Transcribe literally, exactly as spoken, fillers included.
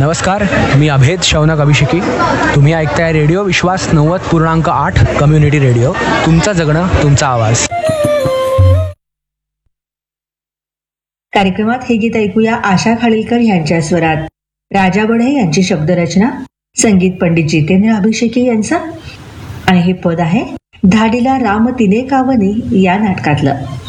नमस्कार, मी अभेद शौनक अभिषेकी. तुम्ही ऐकताय रेडिओ विश्वास नव्वद पूर्णांक आठ कम्युनिटी रेडिओ. तुमचं जगणं, तुमचा आवाज. कार्यक्रमात हे गीत ऐकूया आशा खालीलकर यांच्या स्वरात. राजा बढे यांची शब्दरचना, संगीत पंडित जितेंद्र अभिषेकी यांचा, आणि हे पद आहे धाडीला राम तिने कावनी या नाटकातलं.